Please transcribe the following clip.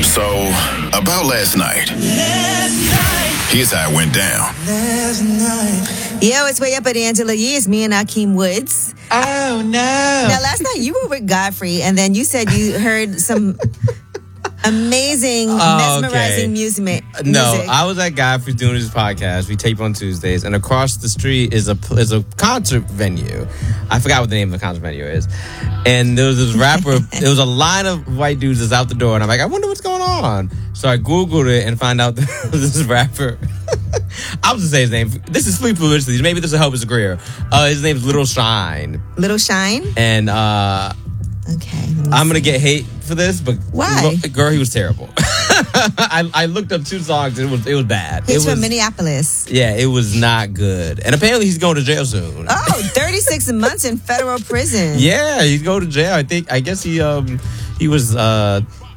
So, about last night. Here's how it went down. Yo, it's Way Up at Angela Yee. It's me and Akeem Woods. Oh, no. Now, last night you were with Godfrey, and then you said you heard some amazing, mesmerizing music. No, I was at Godfrey's doing his podcast. We tape on Tuesdays, and across the street is a concert venue. I forgot what the name of the concert venue is. And there was this rapper. There was a line of white dudes that's out the door, and I'm like, I wonder what's going on. So I Googled it and found out that this rapper. I was going to say his name. This is free publicity. Maybe this will help his career. His name is Little Shine. Little Shine? And okay. I'm going to get hate for this, but why? Girl, he was terrible. I looked up 2 songs and it was bad. He's from Minneapolis. Yeah, it was not good. And apparently he's going to jail soon. Oh, 36 months in federal prison. Yeah, he's going to jail. I guess he was